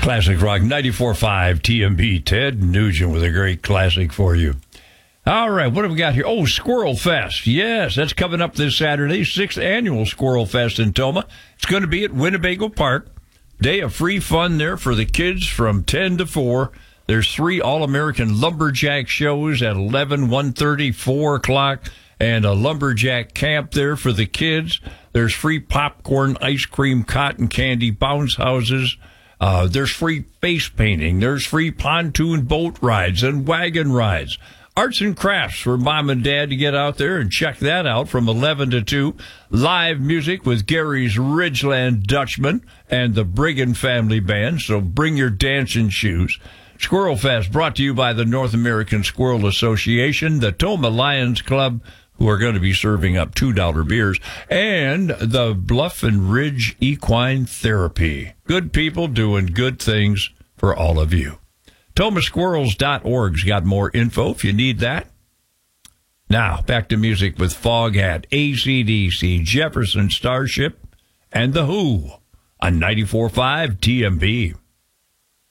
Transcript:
Classic Rock 94.5 TMB. Ted Nugent with a great classic for you. All right, what have we got here? Oh, Squirrel Fest. Yes, that's coming up this Saturday, 6th annual Squirrel Fest in Tomah. It's going to be at Winnebago Park. Day of free fun there for the kids from 10 to 4. There's 3 All-American Lumberjack shows at 11, 1:30, 4 o'clock, and a Lumberjack camp there for the kids. There's free popcorn, ice cream, cotton candy, bounce houses. There's free face painting. There's free pontoon boat rides and wagon rides. Arts and crafts for mom and dad to get out there and check that out from 11 to 2. Live music with Gary's Ridgeland Dutchman and the Brigham Family Band, so bring your dancing shoes. Squirrel Fest brought to you by the North American Squirrel Association, the Tomah Lions Club, who are going to be serving up $2 beers, and the Bluff and Ridge Equine Therapy. Good people doing good things for all of you. TomahSquirrels.org's got more info if you need that. Now, back to music with Foghat, AC/DC, Jefferson Starship, and The Who on 94.5 TMB.